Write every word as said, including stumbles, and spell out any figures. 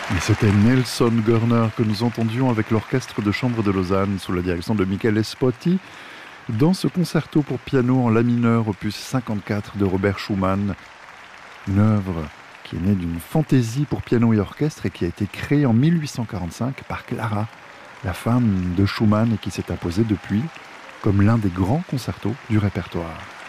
Et c'était Nelson Görner que nous entendions avec l'orchestre de chambre de Lausanne sous la direction de Michele Espotti dans ce concerto pour piano en la mineur opus cinquante-quatre de Robert Schumann, une œuvre qui est née d'une fantaisie pour piano et orchestre et qui a été créée en mille huit cent quarante-cinq par Clara, la femme de Schumann, et qui s'est imposée depuis comme l'un des grands concertos du répertoire.